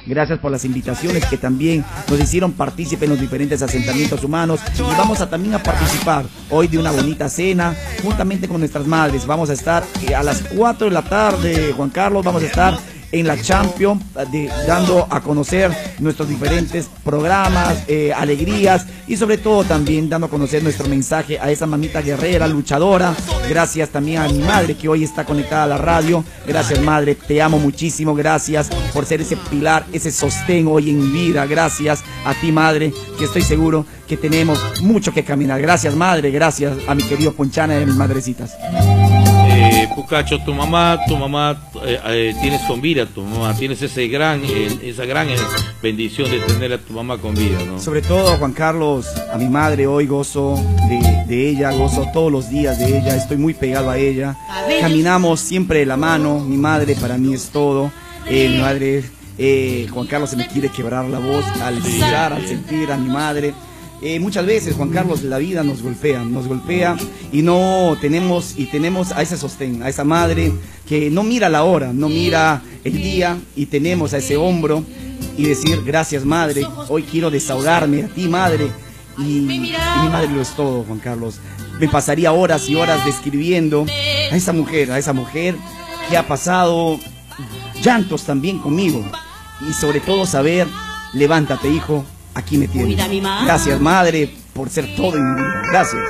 gracias por las invitaciones que también nos hicieron partícipe en los diferentes asentamientos humanos, y vamos a también a participar hoy de una bonita cena juntamente con nuestras madres. Vamos a estar a las 4 de la tarde, Juan Carlos, vamos a estar en la Champions, dando a conocer nuestros diferentes programas, alegrías, y sobre todo también dando a conocer nuestro mensaje a esa mamita guerrera, luchadora. Gracias también a mi madre que hoy está conectada a la radio. Gracias, madre, te amo muchísimo. Gracias por ser ese pilar, ese sostén hoy en mi vida. Gracias a ti, madre, que estoy seguro que tenemos mucho que caminar. Gracias, madre, gracias a mi querido Ponchana y a mis madrecitas. Pucacho, tu mamá tienes con vida, tu mamá, tienes esa gran bendición de tener a tu mamá con vida, ¿no? Sobre todo, Juan Carlos, a mi madre hoy gozo de ella, gozo todos los días de ella, estoy muy pegado a ella, caminamos siempre de la mano, mi madre para mí es todo, mi madre, Juan Carlos, se me quiere quebrar la voz al escuchar, al sentir a mi madre. Muchas veces, Juan Carlos, la vida nos golpea y no tenemos, a ese sostén, a esa madre que no mira la hora, no mira el día, y tenemos a ese hombro y decir gracias, madre, hoy quiero desahogarme a ti, madre, y mi madre lo es todo, Juan Carlos. Me pasaría horas y horas describiendo a esa mujer que ha pasado llantos también conmigo, y sobre todo saber, levántate, hijo, aquí me tienes. Gracias, madre, por ser todo en mi vida. Gracias.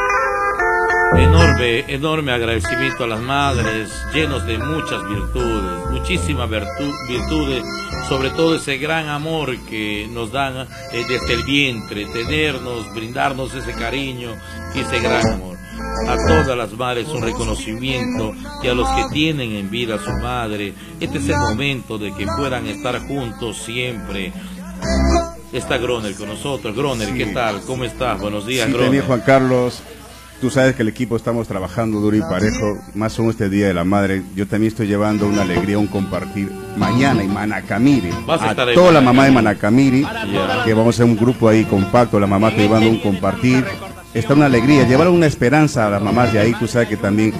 Enorme agradecimiento a las madres, llenos de muchas virtudes, muchísimas virtudes, sobre todo ese gran amor que nos dan desde el vientre, tenernos, brindarnos ese cariño y ese gran amor. A todas las madres un reconocimiento, y a los que tienen en vida a su madre, este es el momento de que puedan estar juntos siempre. Está Groner con nosotros. Groner, sí. ¿Qué tal? ¿Cómo estás? Buenos días, sí, Groner. También, Juan Carlos, tú sabes que el equipo estamos trabajando duro y parejo, más aún este Día de la Madre. Yo también estoy llevando una alegría, un compartir mañana en Manacamiri, a toda la mamá de Manacamiri, que vamos a hacer un grupo ahí compacto, la mamá está llevando un compartir. Está una alegría, llevar una esperanza a las mamás de ahí, tú sabes que también